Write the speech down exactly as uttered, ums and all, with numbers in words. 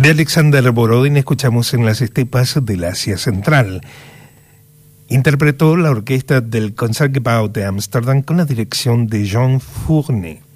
De Alexander Borodin escuchamos En las estepas del Asia Central. Interpretó la orquesta del Concertgebouw de Ámsterdam con la dirección de Jean Fournet.